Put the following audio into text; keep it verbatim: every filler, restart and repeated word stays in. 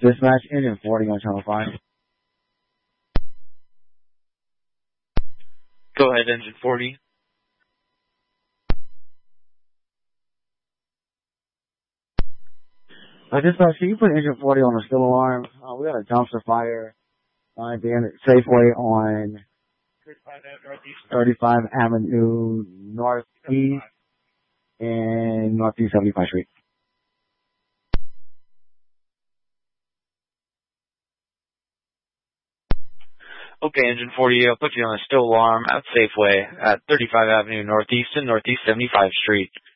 Dispatch, engine forty on channel five. Go ahead, engine forty. Uh, dispatch, can you put engine forty on a still alarm? Uh, we got a dumpster fire uh, at the end of Safeway on thirty-five Avenue Northeast and Northeast seventy-fifth Street. Okay, engine forty, I'll put you on a still alarm at Safeway at thirty-five Avenue Northeast and Northeast seventy-fifth Street.